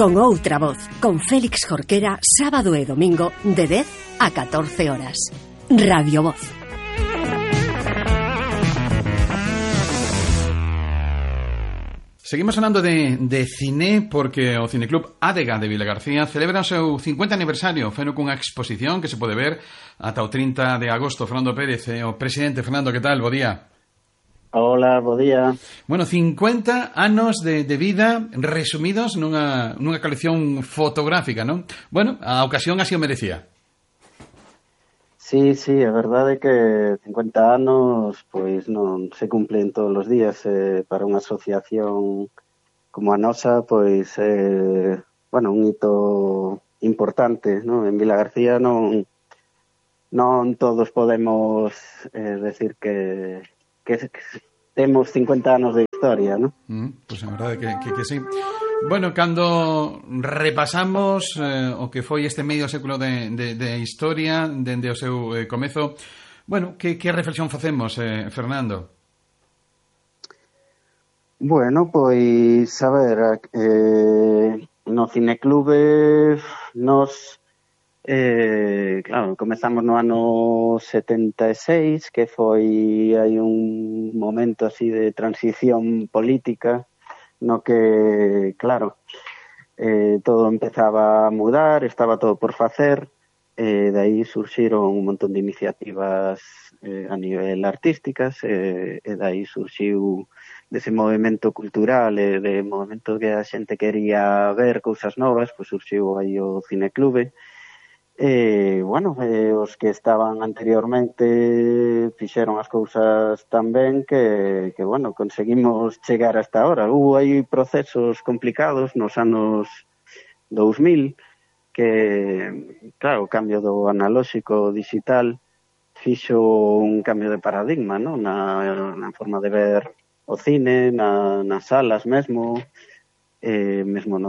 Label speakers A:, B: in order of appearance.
A: con outra voz, con Félix Jorquera, sábado e domingo de 10 a 14 horas. Radio Voz.
B: Seguimos falando de cine porque o Cineclub Adega de Vilagarcía celebra o seu 50 aniversario, feno cunha exposición que se pode ver ata o 30 de agosto. Fernando Pérez, o presidente. Fernando, que tal? Bo día.
C: Hola, bo día.
B: Bueno, 50 anos de vida resumidos nunha colección fotográfica, non? Bueno, a ocasión así o merecía.
C: Sí, a verdade é que 50 anos pois non se cumplen todos os días. Para unha asociación como a nosa, pois un hito importante, non? En Vilagarcía non todos podemos decir que temos 50 anos de historia, non?
B: Pois a verdade que sí. Bueno, cando repasamos o que foi este medio século de historia dende o seu comezo, bueno, que reflexión facemos, Fernando?
C: Bueno, pois, a ver, no Cineclube nos, claro, comezamos no ano 76, que foi hai un momento así de transición política, no que, claro, todo empezaba a mudar, estaba todo por facer, de aí surxiron un montón de iniciativas a nivel artísticas, e de aí surxiu dese movimento cultural e de movimento que a xente quería ver cousas novas, pois surxiu aí o Cineclube. Os que estaban anteriormente fixeron as cousas tan ben que conseguimos chegar hasta ahora. Hubo aí procesos complicados nos anos 2000 que, claro, o cambio do analóxico ao digital fixo un cambio de paradigma, non? Na forma de ver o cine, nas salas mesmo, mesmo